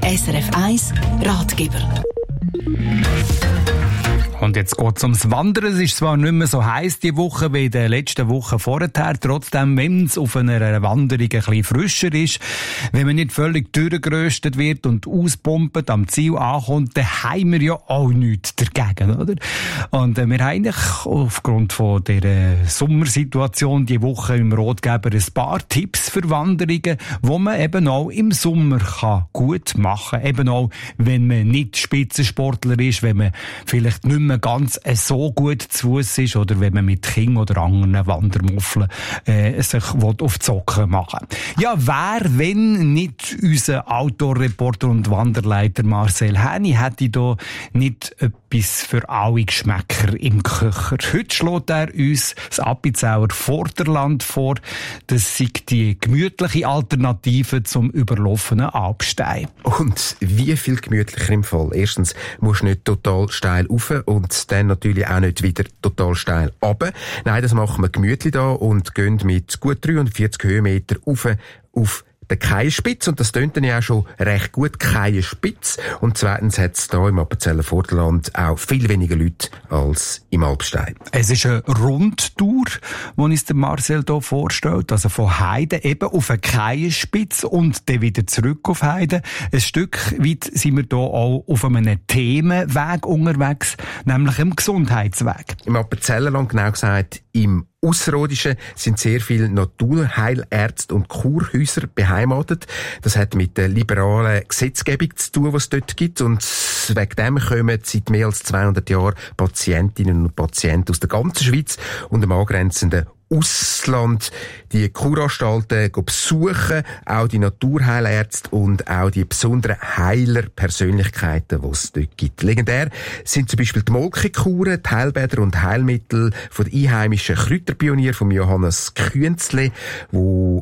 SRF 1 Ratgeber. Und jetzt geht's ums Wandern. Es ist zwar nicht mehr so heiß die Woche wie in den letzten Wochen vorher. Trotzdem, wenn es auf einer Wanderung ein bisschen frischer ist, wenn man nicht völlig durchgeröstet wird und auspumpt, am Ziel ankommt, dann haben wir ja auch nichts dagegen, oder? Und wir haben eigentlich aufgrund von der Sommersituation die Woche im Ratgeber ein paar Tipps für Wanderungen, wo man eben auch im Sommer gut machen kann. Eben auch, wenn man nicht Spitzensportler ist, wenn man vielleicht nicht mehr ganz so gut zu Fuss ist oder wenn man mit Kindern oder anderen Wandermuffeln sich auf die Socken machen will. Ja, wer, wenn nicht unser Outdoor-Reporter und Wanderleiter Marcel Häni, hätte da nicht etwas für alle Geschmäcker im Köcher. Heute schlägt er uns das Appenzauer Vorderland vor. Das sei die gemütliche Alternative zum überlaufenen Alpstein. Und wie viel gemütlicher im Fall? Erstens musst du nicht total steil rauf und dann natürlich auch nicht wieder total steil runter. Nein, das machen wir gemütlich da und gehen mit gut 340 Höhenmeter rauf auf der Keienspitze. Und das tönt dann ja auch schon recht gut, Keienspitze. Und zweitens hat es hier im Appenzeller Vorderland auch viel weniger Leute als im Alpstein. Es ist eine Rundtour, die uns der Marcel hier vorstellt. Also von Heide eben auf eine Keienspitze und dann wieder zurück auf Heide. Ein Stück weit sind wir hier auch auf einem Themenweg unterwegs, nämlich im Gesundheitsweg. Im Appenzellerland, genau gesagt im Ausserrhodischen, sind sehr viele Naturheilärzte und Kurhäuser beheimatet. Das hat mit der liberalen Gesetzgebung zu tun, was es dort gibt. Und wegen dem kommen seit mehr als 200 Jahren Patientinnen und Patienten aus der ganzen Schweiz und dem angrenzenden Ausland die Kuranstalten besuchen, auch die Naturheilärzte und auch die besonderen Heiler-Persönlichkeiten, die es dort gibt. Legendär sind zum Beispiel die Molkekuren, die Heilbäder und Heilmittel von der einheimischen Kräuterpionier von Johannes Künzle, der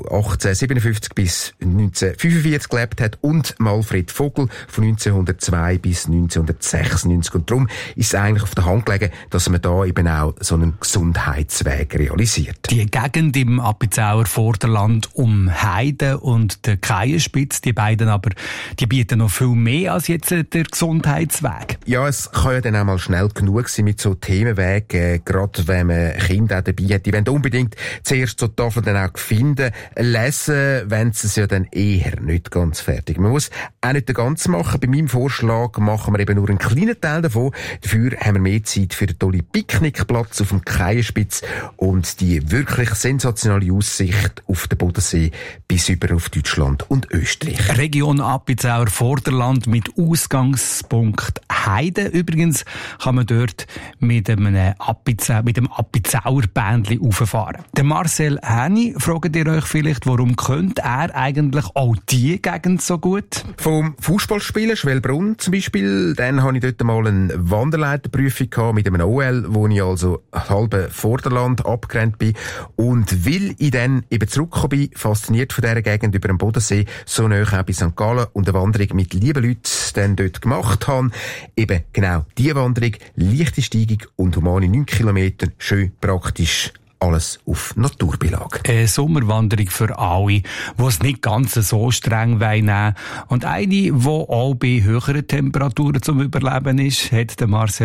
1857 bis 1945 gelebt hat, und Malfred Vogel von 1902 bis 1996. Und darum ist es eigentlich auf der Hand gelegen, dass man da eben auch so einen Gesundheitsweg realisiert. Die Gegend im Appenzauer Vorderland um Heide und der Keienspitze, die beiden aber, die bieten noch viel mehr als jetzt der Gesundheitsweg. Ja, es kann ja dann auch mal schnell genug sein mit so Themenwegen, gerade wenn man Kinder auch dabei hat. Die wollen unbedingt zuerst so Tafeln dann auch finden, lesen, wenn sie es ja dann eher nicht ganz fertig. Man muss auch nicht den ganzen machen. Bei meinem Vorschlag machen wir eben nur einen kleinen Teil davon. Dafür haben wir mehr Zeit für den tollen Picknickplatz auf dem Keienspitz und die wirklich sensationelle Aussicht auf den Bodensee bis über auf Deutschland und Österreich. Region Appenzauer Vorderland mit Ausgangspunkt Heide. Übrigens kann man dort mit dem Appenzauer Bändli rauffahren. Der Marcel Häni, fragt ihr euch vielleicht, warum könnte er eigentlich auch die Gegend so gut? Vom Fußballspielen, Schwellbrunn zum Beispiel, dann hatte ich dort mal eine Wanderleiterprüfung mit einem OL, wo ich also halbe Vorderland abgerannt bin. Und weil ich dann eben zurückgekommen bin, fasziniert von dieser Gegend über den Bodensee, so nahe auch bei St. Gallen und eine Wanderung mit lieben Leuten dann dort gemacht habe. Eben genau diese Wanderung, leichte Steigung und humane 9 Kilometer, schön praktisch. Alles auf Naturbeilage. Eine Sommerwanderung für alle, die es nicht ganz so streng nehmen. Und eine, die auch bei höheren Temperaturen zum Überleben ist, hat der Marcel